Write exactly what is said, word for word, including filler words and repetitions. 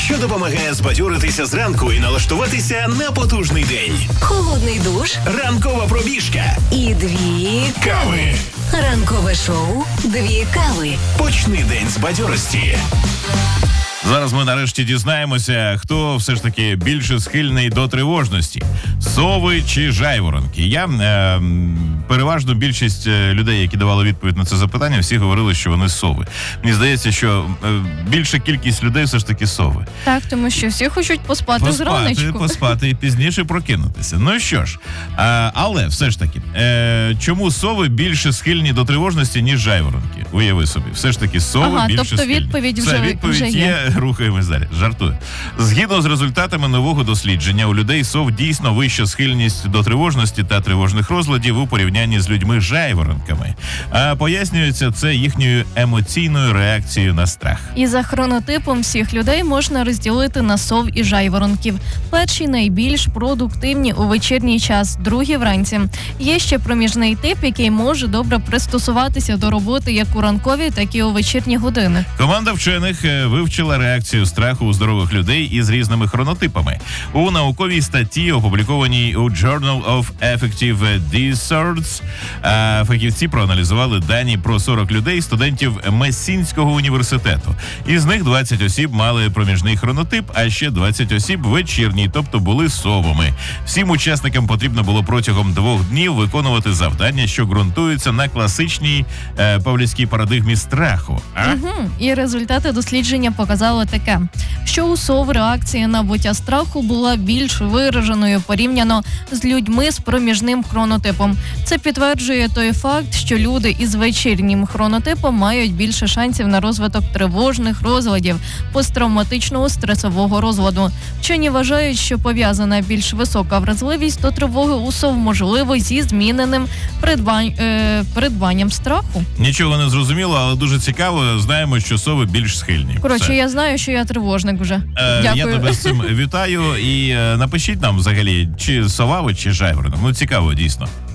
що допомагає збадьоритися зранку і налаштуватися на потужний день. Холодний душ, Ранкова пробіжка і дві кави. Ранкове шоу «Дві кави». Почни день з бадьорості. Зараз ми нарешті дізнаємося, хто все ж таки більше схильний до тривожності – сови чи жайворонки. Я, е, переважно більшість людей, які давали відповідь на це запитання, всі говорили, що вони сови. Мені здається, що е, більша кількість людей все ж таки сови. Так, тому що всі хочуть поспати, Поспати, зраночку. поспати і пізніше прокинутися. Ну що ж, а, але все ж таки, е, чому сови більше схильні до тривожності, ніж жайворонки? Уяви собі, все ж таки сови Ага, більше тобто схильні. відповідь Все, вже- відповідь вже є. є. Рухаємось далі. Жартую. Згідно з результатами нового дослідження, у людей сов дійсно вища схильність до тривожності та тривожних розладів у порівнянні з людьми жайворонками. А пояснюється це їхньою емоційною реакцією на страх. І за хронотипом всіх людей можна розділити на сов і жайворонків. Перші найбільш продуктивні у вечірній час, другі вранці. Є ще проміжний тип, який може добре пристосуватися до роботи як у ранкові, так і у вечірні години. Команда вчених е, вивчила реакцію страху у здорових людей із різними хронотипами. У науковій статті, опублікованій у Journal of Affective Disorders, е, фахівці проаналізували дані про сорок людей, студентів Мессінського університету. Із них двадцять осіб мали проміжний хронотип, а ще двадцять осіб вечірній, тобто були совами. Всім учасникам потрібно було протягом двох днів виконувати завдання, що ґрунтуються на класичній е, павлівській парадигмі страху. А? Угу. І результати дослідження показали таке, що у сов реакція на буття страху була більш вираженою порівняно з людьми з проміжним хронотипом. Це підтверджує той факт, що люди із вечірнім хронотипом мають більше шансів на розвиток тривожних розладів, посттравматичного стресового розладу. Вчені вважають, що пов'язана більш висока вразливість до тривоги у сов можливо зі зміненим придбань, е, придбанням страху. Нічого не зрозуміло, але дуже цікаво. Знаємо, що сови більш схильні. Коротше, Все. я знаю, що я тривожник вже. Е, Дякую. Я тебе з цим вітаю і е, напишіть нам взагалі, чи сова ви, чи жайворонок. Ну, цікаво, дійсно.